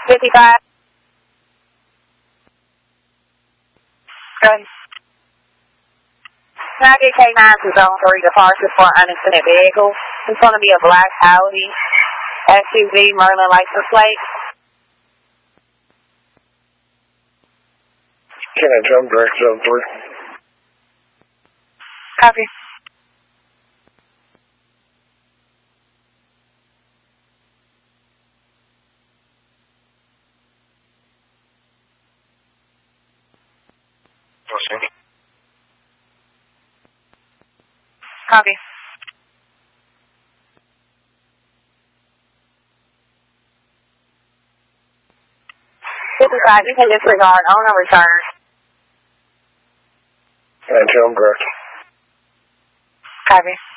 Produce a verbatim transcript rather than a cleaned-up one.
fifty-five. Go ahead. Can I get K nine to zone three, departure for unattended vehicle? It's going to be a black Audi S U V Merlin license plate. Can I jump direct zone three? Copy. Proceed. Copy. fifty-five, you can disregard on a return. And jump direct. Copy.